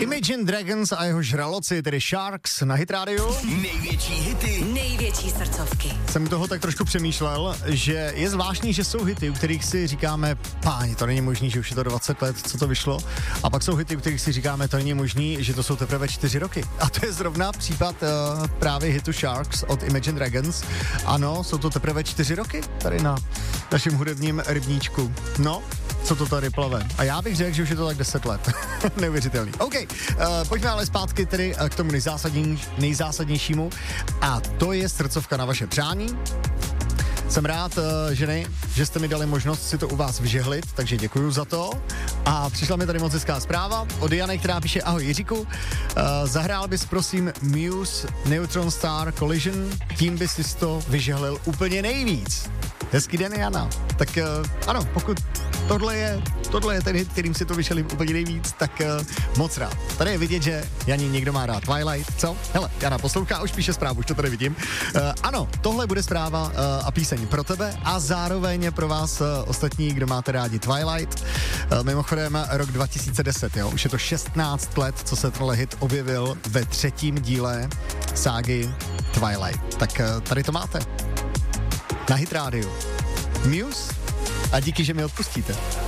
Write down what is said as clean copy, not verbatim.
Imagine Dragons a jeho žraloci, tedy Sharks na Hit Radio. Největší hity, největší srdcovky. Jsem toho tak trošku přemýšlel, že je zvláštní, že jsou hity, u kterých si říkáme, páni, to není možný, že už je to 20 let, co to vyšlo. A pak jsou hity, u kterých si říkáme, to není možný, že to jsou teprve 4 roky. A to je zrovna případ právě hitu Sharks od Imagine Dragons. Ano, jsou to teprve 4 roky tady na našem hudebním rybníčku. No, co to tady plave. A já bych řekl, že už je to tak 10 let. Neuvěřitelný. OK, pojďme ale zpátky tedy k tomu nejzásadnějšímu. A to je srdcovka na vaše přání. Jsem rád, ženy, že jste mi dali možnost si to u vás vyžehlit, takže děkuju za to. A přišla mi tady moc hezká zpráva od Jany, která píše: ahoj Jiříku, zahrál bys prosím Muse Neutron Star Collision, tím bys si to vyžehlil úplně nejvíc. Hezký den, Jana. Tak ano, pokud tohle je ten hit, kterým si to vyšelím úplně nejvíc, tak moc rád. Tady je vidět, že Janí někdo má rád Twilight, co? Hele, Jana poslouchá, už píše zprávu, už to tady vidím. Ano, tohle bude zpráva a píseň pro tebe a zároveň pro vás ostatní, kdo máte rádi Twilight. Mimochodem rok 2010, jo, už je to 16 let, co se tenhle hit objevil ve 3. díle ságy Twilight. Tak tady to máte. Na Hit Radio. Muse a díky, že mi odpustíte.